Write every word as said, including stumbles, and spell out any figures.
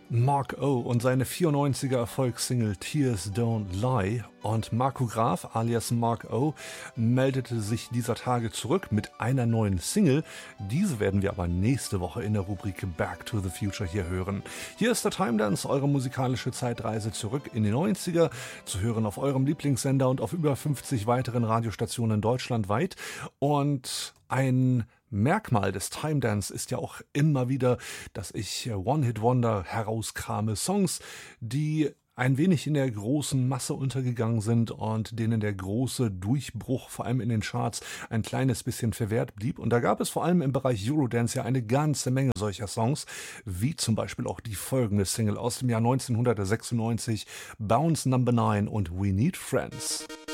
Mark O. und seine vierundneunziger Erfolgssingle Tears Don't Lie. Und Marco Graf alias Mark O. meldete sich dieser Tage zurück mit einer neuen Single. Diese werden wir aber nächste Woche in der Rubrik Back to the Future hier hören. Hier ist der Time Dance, eure musikalische Zeitreise zurück in die neunziger, zu hören auf eurem Lieblingssender und auf über fünfzig weiteren Radiostationen deutschlandweit. Und ein Merkmal des Time Dance ist ja auch immer wieder, dass ich One-Hit-Wonder herauskrame, Songs, die ein wenig in der großen Masse untergegangen sind und denen der große Durchbruch, vor allem in den Charts, ein kleines bisschen verwehrt blieb. Und da gab es vor allem im Bereich Eurodance ja eine ganze Menge solcher Songs, wie zum Beispiel auch die folgende Single aus dem Jahr neunzehnhundertsechsundneunzig, Bounce Number Nine und We Need Friends.